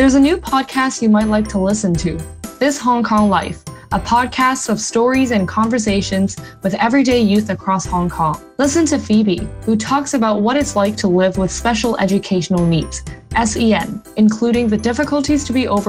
There's a new podcast you might like to listen to, This Hong Kong Life, a podcast of stories and conversations with everyday youth across Hong Kong. Listen to Phoebe, who talks about what it's like to live with special educational needs, SEN, including the difficulties to be overcome